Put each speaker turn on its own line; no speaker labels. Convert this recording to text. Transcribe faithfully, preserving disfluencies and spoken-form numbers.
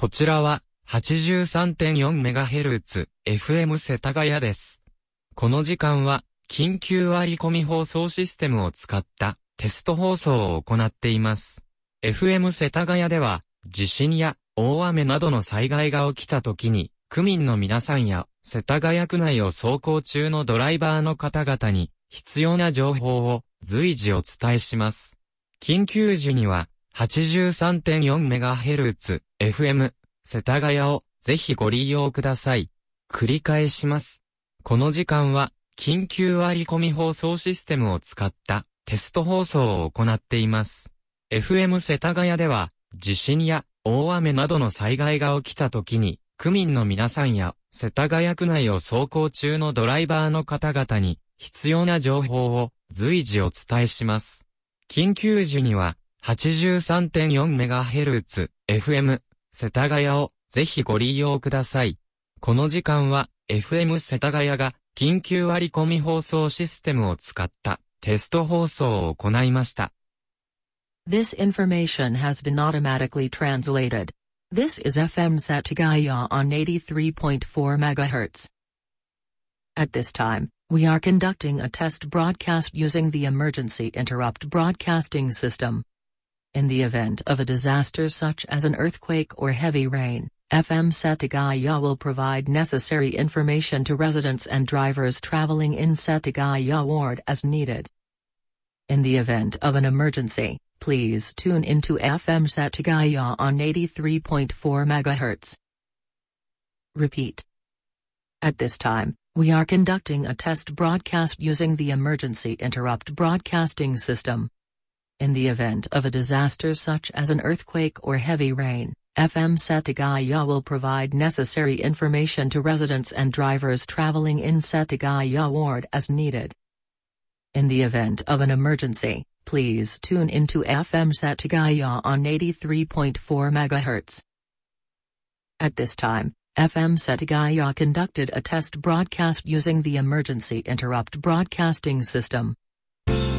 こちらは はちじゅうさんてんよんメガヘルツ エフエム 世田谷です。この時間は緊急割り込み放送システムを使ったテスト放送を行っています。エフエム 世田谷では地震や大雨などの災害が起きた時に区民の皆さんや世田谷区内を走行中のドライバーの方々に必要な情報を随時お伝えします。緊急時には はちじゅうさんてんよんメガヘルツ エフエム 世田谷をぜひご利用ください。繰り返します。この時間は緊急割り込み放送システムを使ったテスト放送を行っています。エフエム 世田谷では地震や大雨などの災害が起きた時に区民の皆さんや世田谷区内を走行中のドライバーの方々に必要な情報を随時お伝えします。緊急時には はちじゅうさんてんよんメガヘルツ エフエム 世田谷をぜひご利用ください。この時間は エフエム 世田谷が緊急割り込み放送システムを使ったテスト放送を行いました。
This information has been automatically translated. This is エフエム Setagaya on eighty-three point four megahertz. At this time, we are conducting a test broadcast using the emergency interrupt broadcasting system. In the event of a disaster such as an earthquake or heavy rain, エフエム Setagaya will provide necessary information to residents and drivers traveling in Setagaya ward as needed. In the event of an emergency, please tune into エフエム Setagaya on eighty-three point four megahertz. Repeat. At this time, we are conducting a test broadcast using the emergency interrupt broadcasting system. In the event of a disaster such as an earthquake or heavy rain, エフエム Setagaya will provide necessary information to residents and drivers traveling in Setagaya ward as needed. In the event of an emergency, please tune into エフエム Setagaya on eighty-three point four megahertz. At this time, エフエム Setagaya conducted a test broadcast using the emergency interrupt broadcasting system.